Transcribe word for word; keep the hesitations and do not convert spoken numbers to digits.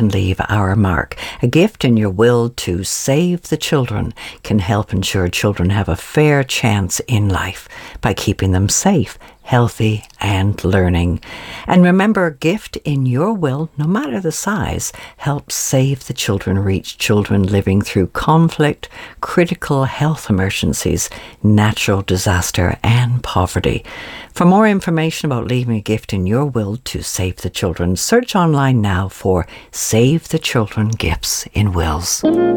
can leave our mark. A gift in your will to save the children can help ensure children have a fair chance in life by keeping them safe, healthy and learning. And remember, a gift in your will, no matter the size, helps save the children, reach children living through conflict, critical health emergencies, natural disaster and poverty. For more information about leaving a gift in your will to save the children, search online now for Save the Children Gifts in Wills.